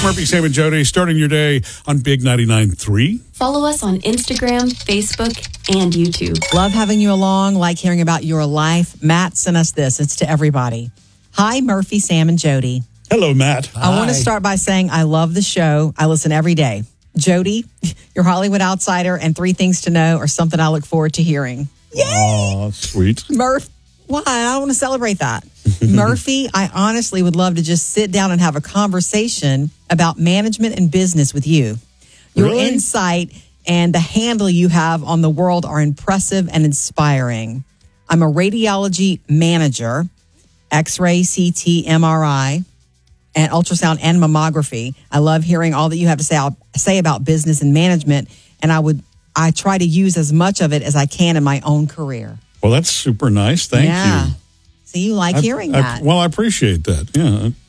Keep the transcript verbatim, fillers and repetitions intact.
Murphy, Sam, and Jody, starting your day on Big ninety-nine point three. Follow us on Instagram, Facebook, and YouTube. Love having you along, like hearing about your life. Matt sent us this. It's to everybody. Hi, Murphy, Sam, and Jody. Hello, Matt. I want to start by saying I love the show. I listen every day. Jody, your Hollywood Outsider and Three Things to Know are something I look forward to hearing. Yay! Oh, sweet. Murph, why? I want to celebrate that. Murphy, I honestly would love to just sit down and have a conversation about management and business with you. Your Really? insight and the handle you have on the world are impressive and inspiring. I'm a radiology manager, X-ray, C T, M R I, and ultrasound and mammography. I love hearing all that you have to say, say about business and management, and I would I try to use as much of it as I can in my own career. Well, that's super nice. Thank yeah. you. So you like I- hearing I- that. Well, I appreciate that. Yeah.